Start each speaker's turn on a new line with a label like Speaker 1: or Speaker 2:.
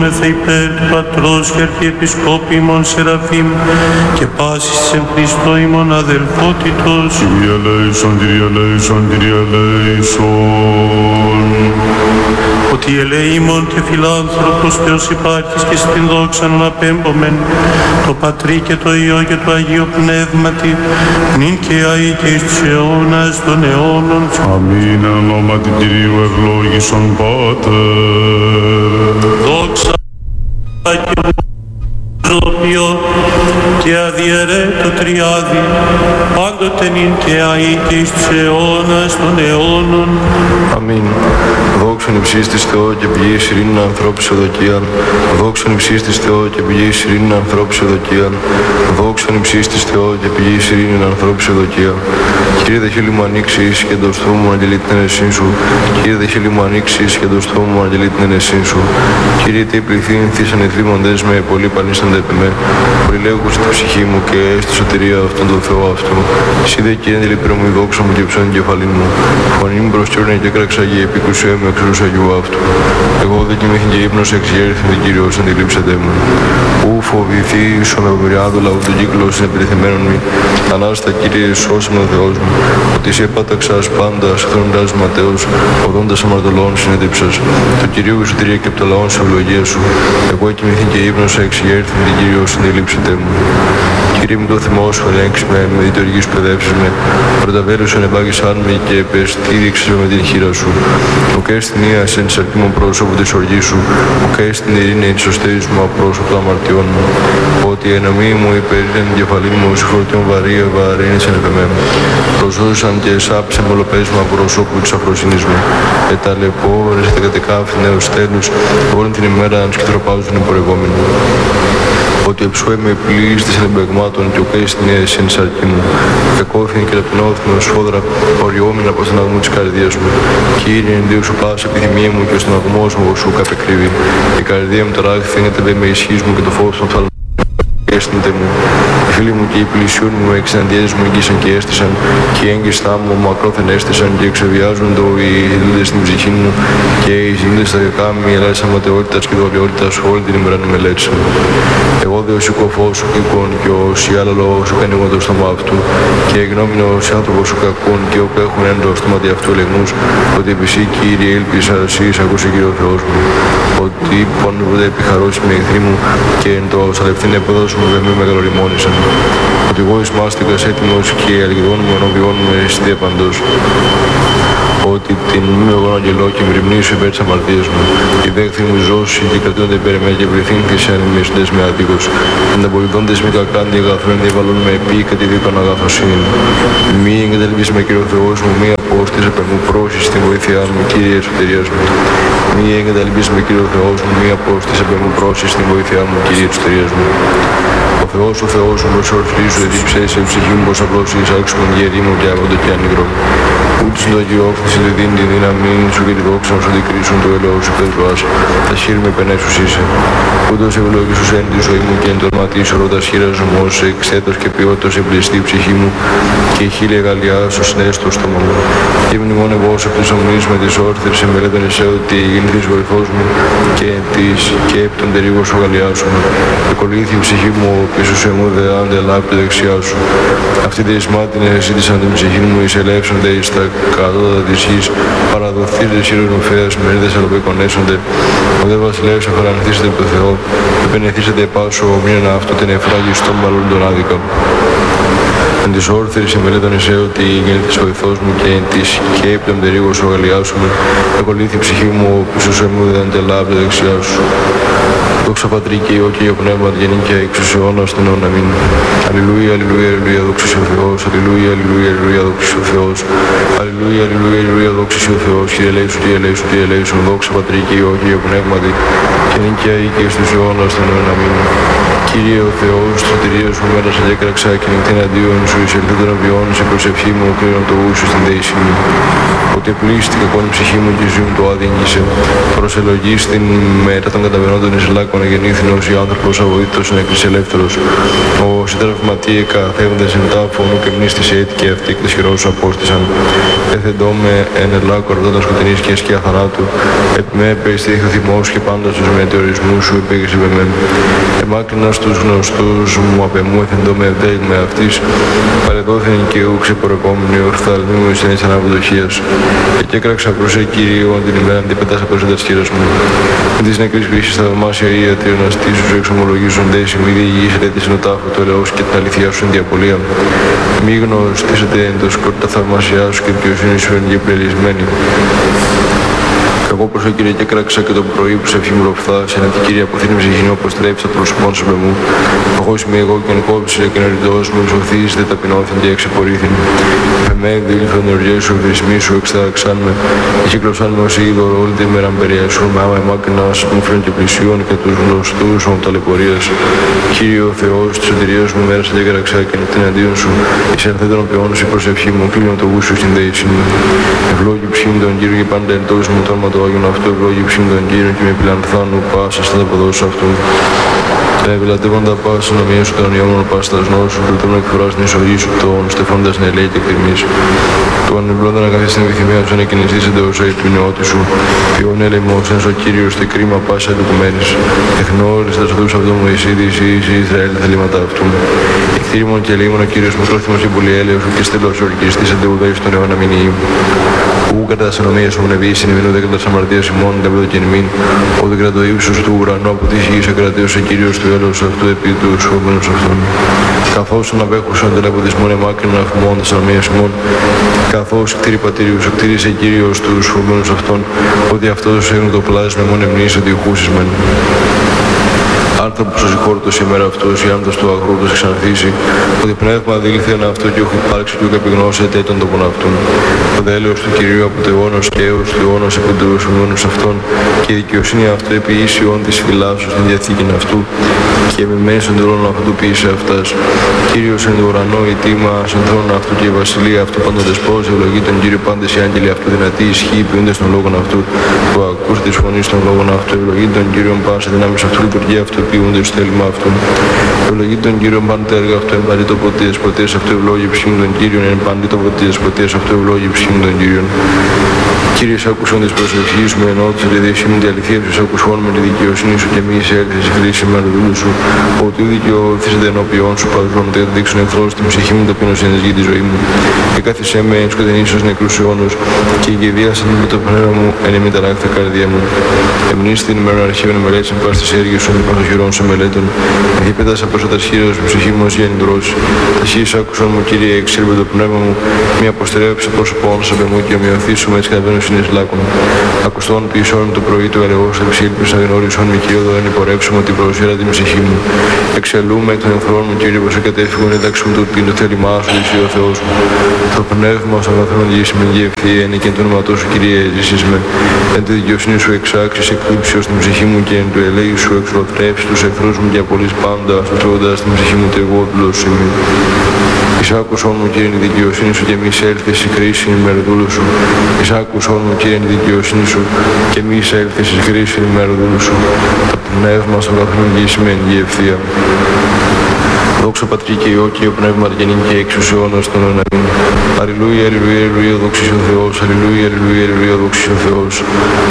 Speaker 1: υπέρ του Πατρός και Αρχιεπισκόπου ημών Σεραφείμ και πάσης της εν Χριστώ ημών αδελφότητος.
Speaker 2: Κύριε ελέησον, Κύριε ελέησον, Κύριε ελέησον.
Speaker 1: Ότι ελεήμων και φιλάνθρωπος Θεός υπάρχεις και στην δόξα αναπέμπομεν το Πατρί και το Υιό και το Αγίο Πνεύματι νυν και αεί και εις τους αιώνας των αιώνων.
Speaker 2: Αμήν. Εν ονόματι Κυρίου ευλόγησον Πάτερ.
Speaker 1: Δόξα και ζωπιό και αδιαιρέτω τριάδι πάντοτε νυν και αεί και εις τους αιώνας των αιώνων.
Speaker 3: Αμήν. Δόξον υψίστης της Θεό και πηγής ειρήνην ανθρώπους ευδοκίαν. Δόξον υψίστης της Θεό και πηγής ειρήνην ανθρώπους ευδοκίαν. Δόξον υψίστης της Θεό και πηγής ειρήνην ανθρώπους ευδοκίαν. Κύριε δε χείλη μου ανοίξεις και το στόμα μου αγγελεί την ενεσύν σου. Κύριε δε χείλη μου ανοίξεις και το στόμα μου αγγελεί την ενεσύν σου. Κύριε τι πληθύνθης ανεθρήμοντες με πολύ πανίσαντε επί με. Πολυλέγους στη ψυχή μου και στη σωτηρία αυτόν τον Θεό αυτού. Εσύ δε Κύριε εντελειπτέρω μου η δόξα μου και ψώνει κεφαλήν μου. Φωνή μου προσκύρωνε και έκραξα για επικουσία μου εξ Αγίου αυτού. Εγώ δε κοιμήθην και ύπνος εξηγέρθην την Κύριος αντιλήψετε μου. Ου φοβηθεί ίσον από μυριάδου λαού του κύκλου συνεπιθυμένων μη. Ανάστα Κύριε σώσον ο Θεός μου. Ότι σε επάταξας πάντα συγχρονιάς ματέως, οδόντας αμαρτωλών συνέτυψας. Το Κυρίου η σωτηρία και από το λαόν σε ευλογία σου. Εγώ κοιμήθην και ύπνος εξηγέρθην την Κύριος αντιλήψετε μου. Κύριε μου το θυμό σου ελέγξει με διτοργής παιδεύσεις με. Πρωταβέλουσον εμπάγησαν με και επεστήριξες με την χείρα σου. Οκ στην ία εν της αρκήμων πρόσωπου της οργής σου. Οκ στην ειρήνη της σωστής μου απρόσωπου των αμαρτιών μου. Ότι η ενωμή μου υπερήρεν την κεφαλή μου συγχωρητήων βαρύ βαρύνησεν επ' εμέ. Προσδούσαν και εσάπησαν μολοπές μου απρόσωπου της αφροσύνης μου. Εταλαιπώρες τα κατεκάφη νέους τέλους. Όλη την ημέρα αν σκητροπάζουν οι πορευόμενοι. Ότι εψώμαι πλοίης της ελεμπεγμάτων και οκ στην ία εσύν της αρκή μου. Κακόφιν και λαπνόθυμο σφόδρα οριόμην από τον αγμό της καρδίας μου. Κύριε εν Δίου σου πάσα επιθυμία μου και στον αγμός μου σου καπεκρύβει. Η καρδία μου τώρα φαίνεται με ισχύς μου και το φως των θαλμών. Έστειντε μου, οι φίλοι μου και οι πλησιούν μου εξαντιές μου εγγύσαν και έστησαν και οι έγκυστά μου μακρόθεν έστησαν και εξεβιάζουν το οι δίδες στην ψυχή μου και οι συνείδες στα δικά μου οι ελάες αματαιότητας και δολιότητας όλη την ημέρα να μελέτησαν. Εγώ δε ο σηκωφός σου κήκον και ο σιάλαλο σου κάνει εγώ το στόμα αυτού και γνώμηνος άνθρωπος σου κακούν και όπου έχουν εν το στόματι αυτού ελεγμούς ότι επί εσύ Κύριε έλπισα εσείς ακούσε Κύριε ο Θεός μου ότι πόνου ποτέ επιχαρώσει με εχθροί μου και εν το σαλευθύν επόδος μου με μεγαλοριμόνησαν. Ότι εγώ εις μάστιγας έτοιμος και αλγιδών μου ενώπιόν μου εστία παντός. Ότι την μη εγώ αγγελώ και μριμνήσω υπέρ της αμαρτίας μου. Οι δέχθη μου ζώσει και κρατούνται υπέρ εμέ και πληθύνθησαν οι μεσοντές με αδίκως. Ανταπολυθόντες μη κακάντι αγαθρών διαβαλούν με επί και δίκον αγαθοσύνη. Μη εγκαταλείπεις με Κύριο Θεός μου, μη απόστης απ' εμού πρόσης στην βοήθειά μου, Κύριε εσωτερίας μου. Μη εγκαταλείπεις με Κύριο Θεός μου, μη απόστης απ' εμού πρόσης στην βοήθειά μου, Κύριε εσωτερίας μου. Ο Θεός μου προσορφλίζω, εδίψε σε ψυχή μου πως απλώς εισάξου τον γερή μου και αγόντο και ανυγρό. Ούτως το αγιόφθηση δεν δίνει τη δύναμη σου και τη δόξα σου αντικρίσουν το έλεος σου πέσβας. Τα χείρ με πενέσους είσαι. Ούτως ευλόγησους εν τη ζωή μου και εν το ορματί σου ρώτας χείρας μου ως εξέτος και ποιότητας εμπληστή ψυχή μου και χίλια γαλλιά στο συνέστο στόμα μου. Και μνημόν εγώ σε αυτούς ομνείς με τις όρθρες εμελέτων εσέ ότι γίνηθης βοηθός μου και της και επί τον τερίγο σου γαλλιά σου. Εκολύθη η ψυχή μου πίσω σε μου δε αντελάπη το δεξιά σου. Αυτοί δε εισμάτινε ζήτησαν την ψυχή μου εισελεύσονται εις τα κατώτατα της γης, παραδοθείς ηρωνοφέας, μερίδες αλλοπεκονέσονται. Ο δε βασιλεύς αφαρανθήσετε από το Θεό, επενεθήσετε πάσο μήνυνα αυτό την εφράγη στον μαλλον τον άδικα. Εν της όρθρης εμελέτων εσέ ότι γεννήθης βοηθός μου και εν της και επί τον τερίγο σου αγαλιάσουμε, εκολύθη η ψυχή μου πίσω σε μου δε αντελάπη το δεξιά σου. Δόξα Πατρί και Υιό και Υιό Πνεύμα γέννη και εξ αιώνας των αιώνων. Αμήν. Αλληλούια, αλληλούια, αλληλούια, δόξα ο Θεός. Αλληλούια, αλληλούια, αλληλούια, δόξα ο Θεός. Αλληλούια, αλληλούια, αλληλούια, δόξα ο Θεός. Κύριε ελέησον, Κύριε ελέησον, Κύριε ελέησον, δόξα Πατρί και Υιό και Υιό Πνεύμα γέννη και αεί και στους αιώνας των αιώνων. Αμήν. Κύριε ο Θεός, τη σωτηρία σου μέρα σε διέκραξα και νυχτήν αντίον σου, εις ελθόν των αβιών, σε προσευχή μου, κλείνω το ούσου στην δέση μου. Ότι πλήστη κακόν ψυχή μου και ζωή μου το άδειγγισε. Προσελογείς την μέρα των καταβαινόντων συνείς λάκων γεννήθην ως η άνθρωπος αβοήθητος συνέκρισε ελεύθερος. Ο συντραυματίε καθέβοντας εν τάφο μου και μνήστησε έτη και αυτή εκ της χειρός σου απόστησαν. Έθεντό με εν ελάκο ορδόταν σκοτεινής και σκιά θανάτου. Επί με περιστήχει ο θυμός και πάντα στους μετεωρισμούς σου επέγησε με μεν. Εμάκρινα στους γνωστούς μου απ' εμού έθεντό με ευδέλ με αυτής. Παρεδόθεν και ου ξεπορευόμενοι ορθαλμοί μου εις της αναβδοχίας. Και έκραξα προς Κύριον την ημέρα αντίπετας από τα σχήρας μου. Με τις νεκρής βύσης στα δωμάσια ιατρίου να στήσουν σου εξομολογίζουν δέση μη διηγείς ρέτης εν τάφο του ελαιός και την αληθιά σου εν διαπολία. Μη γνωστήσετε εν το σκόρ τα θαυμάσια σου και δικαιοσύνη σου εν γεπλελισμένη. Εγώ προς ο Κύριε και κράξα και το πρωί που σε ευχήμουν ροφθά, σε ένα τη Κύριε αποθήνη ψυχήν όπως τρέψει τα πρόσωπον σου με μου. Εγώ είμαι εγώ και εν κόψε και νωριτός μου σωθείς δεν ταπεινώθην και εξεπορήθην. Με δίληθον οργές σου, βρισμοί σου εξτάξαν με, κύκλωσαν με ως είδωρο όλη τη μέρα περιέσουν με άμα εμάκρυνας μου φρέν και πλησίων και τους γνωστούς μου ταλαιπωρίας. Κύριε ο Θεός, της σωτηρίας μου μέρας και κράξα και την αντίον σου, εις ερθέτων ο ποιόν σου η προσευχή μου, κλείνω το γούσου στην δέηση μου. Ευλόγη ψήμη τον Κύριο και πάντα εντός μου το όνομα του Άγιον αυτού, ευλόγη ψήμη τον Κύριο και με πλανθάνου πάσα στα ποδόσου αυτού. Επιλατεύοντα πάσα να μειώσω τον ιόμον πάσα νόσου, πλουτών εκφράς την ισογή σου πτώων, στεφώντας την ελέη και κτηρμής. Του ανεβλώντα να καθίσει την επιθυμία σου να κινηθήσετε ως του νεότη σου. Ποιον έλεμος ένας ο Κύριος τε κρίμα πάσα ελουκουμένης. Εχνώριστα αυτούς αυτού μου εσύ Ισραήλ τα θελήματα αυτού. Εκτήρημον και λίμον ο Κύριος μου πρόθυμος και πολυέλεος και στέλος ορκιστής αντεουδέεις τον αιώνα μηνύη. Ού κατά τα συνομίες μου νεβείς συνεβαίνονται κατά τα αμαρτίας ημών τέμπεδο και νημήν. Ότε κατά το ύψος του ουρανού από τη γης ακρατέωσε Κύριος του έλεος αυτού επί του σώμενους αυτών. Καθώς αναπέχουσαν τελεποδισμόν εμάκρυνα αφημών τα συνομίες ημών. Καθώς κτήρι πατήριους εκτήρισε Κύριος τους σώμενους αυτών. Ότι αυτός έγινε το πλάσμα μόνε μνής ότι χούσισμεν. Άνθρωπος ο συγχώρητος σήμερα αυτός, η άντας του αγρότος εξανθήσει, ότι πνεύμα δήλθεν αυτό και όχι υπάρξει και καπηγνώσετε τον τόπον αυτόν. Το δέλεος του Κυρίου από το αιώνος και έως του αιώνος επί του αιώνος αυτών, και η δικαιοσύνη αυτού επί ίσιον της φυλάσσου στην διαθήκην αυτού, και με μέσα των τρώνων αυτού του ποιήσε αυτάς. Κύριος εν το ουρανό η τίμα, σαν θρόνο αυτού και η βασιλεία αυτού πάντα δεσπόζει, ευλογεί τον Κύριο πάντες οι άγγελοι αυτού δυνατοί ισχύει, ποιούνται στον λόγον αυτού, που ακούσε τη φωνή των λόγων αυτού, ευλογεί τον Κύριο πάσα δυνάμεις αυτού, λειτουργία αυτού, ποιούνται στο θέλημα αυτού. Ευλογεί τον Κύριο πάντα τα έργα αυτού, εμπαντή το ποτές, ποτές αυτού ευλόγει ψήμου τον Κύριον, εμπαντή το ποτές, ποτές αυτού ευλόγει ψήμου τον Κύριον. Κύριε, άκουσον της προσευχής μου, ενώθησε τη διεσύμουν τη αληθεία σου, άκουσον με τη δικαιοσύνη σου και μη εισέλθεις η χρήση με αλληλούλου σου, ότι δικαιωθήσετε ενώπιον σου, παρουσιών μου, θα δείξουν εχθρός τη ψυχή μου, ταπείνωση εν γη τη ζωή μου. Εκάθισέ με εν σκοτεινής ως νεκρούς αιώνους, και η γεδίασαν με το πνεύμα μου, εν εμή ταράκτα καρδία μου. Εμνείς την ημέρα αρχαίων μελέτησαν πας στις έργες σου, πας των χειρών σε μελέτων. Διπέτασα προς τα σχήρας μου, ψυχή μου ως γέννητρος. Τα σχείς άκουσον μου, Κύριε, εξέλβε το πνεύμα μου, μη αποστρέψε πρόσωπον σε πεμού και ομοιωθήσου με έτσι συνείς λάκων. Ακουστών ποιησών το πρωί του ελαιός, εψήλπισα γνώρισον μη κύριο εν υπορεύσουμε ότι προσφέρα την ψυχή μου. Εξελούμε εκ των εχθρών μου, Κύριε, πως εκατέφυγον ένταξον του πίν το θέλημά σου, εσύ ο Θεός μου. Το πνεύμα σου αγαθρόν γης με γευθύεν και εν το όνομα σου, Κύριε, ζήσεις με. Εν τη δικαιοσύνη σου εξάξεις εκπλήψεως την ψυχή μου και εν του ελέγει σου εξολοθρεύσεις τους εχθρούς μου και απολύς πάντα, σου τρώγοντας την ψυχή μου τεγόδουλος ημί. Εισάκουσον μου, Κύριε, η δικαιοσύνη σου και μη εισέλθεις η κρίση ημερδούλου σου. Εισάκουσον μου, Κύριε, η δικαιοσύνη σου και μη εισέλθεις η κρίση ημερδούλου σου. Το πνεύμα σου καθόλου με εν γη ευθεία. Δόξα Πατρί και Υιό και ο Πνεύμα Αρκενήν και εξους αιώνας των αιώνων. Αλληλούια, αλληλούια, αλληλούια, δόξης ο Θεός. Αλληλούια, αλληλούια, αλληλούια, δόξης ο Θεός.